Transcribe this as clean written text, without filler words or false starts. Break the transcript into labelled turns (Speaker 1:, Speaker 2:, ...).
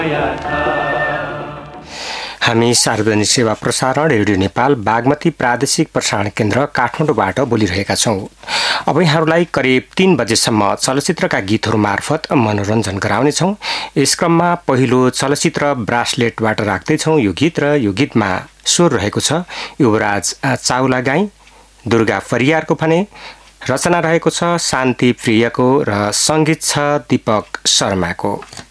Speaker 1: हामी सार्वजनिक सेवा प्रसारण रेडियो नेपाल बागमती प्रादेशिक प्रसारण केन्द्र काठमाडौँबाट बोलिरहेका छौं। अब यहाँहरूलाई करिब 3 बजेसम्म चलचित्रका गीतहरू मार्फत मनोरञ्जन गराउनेछौं। यस क्रममा पहिलो चलचित्र ब्रासलेटबाट राख्दैछौं यो गीत, र यो गीतमा स्वर रहेको छ युवराज चाउलागाई, दुर्गा फरियारको भने रचना रहेको छ शान्ति प्रियको र संगीत छ दीपक शर्माको।